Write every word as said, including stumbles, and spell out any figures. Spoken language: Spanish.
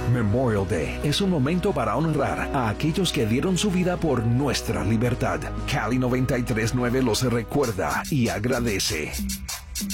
Memorial Day es un momento para honrar a aquellos que dieron su vida por nuestra libertad. Cali noventa y tres punto nueve los recuerda y agradece.